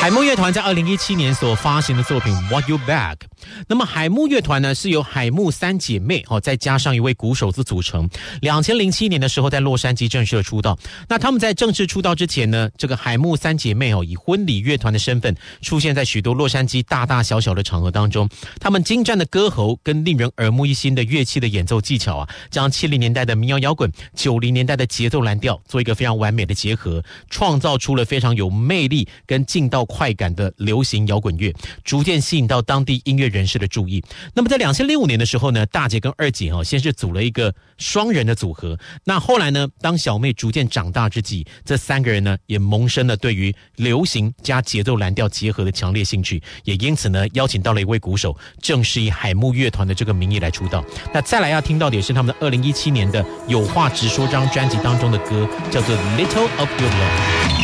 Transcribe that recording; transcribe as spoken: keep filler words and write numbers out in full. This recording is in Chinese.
海木乐团在二零一七年所发行的作品 Want You Back。 那么海木乐团呢是由海木三姐妹、哦、再加上一位鼓手子组成。二零零七年的时候在洛杉矶正式出道。那他们在正式出道之前呢，这个海木三姐妹、哦、以婚礼乐团的身份出现在许多洛杉矶大大小小的场合当中。他们精湛的歌喉跟令人耳目一新的乐器的演奏技巧啊，将七零年代的民谣摇滚、九零年代的节奏蓝调做一个非常完美的结合，创造出了非常有魅力跟劲道快感的流行摇滚乐，逐渐吸引到当地音乐人士的注意。那么在二零零五年的时候呢，大姐跟二姐、哦、先是组了一个双人的组合。那后来呢，当小妹逐渐长大之际，这三个人呢也萌生了对于流行加节奏蓝调结合的强烈兴趣，也因此呢邀请到了一位鼓手，正式以海木乐团的这个名义来出道。那再来要听到的也是他们的二零一七年的有话直说这张专辑当中的歌，叫做 Little of Your Love。